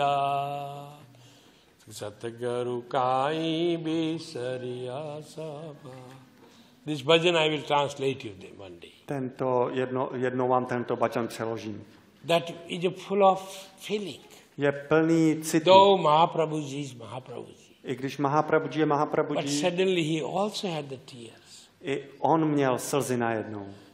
Satguru kai bisariya sama. This bhajan I will translate you one day. Jednou vám tento bhajan přeložím. That is full of feeling. Je plný citu. Though Mahaprabhuji is Mahaprabhuji. I když Mahaprabhuji je Mahaprabhuji. But suddenly he also had the tears. I on měl slzy najednou.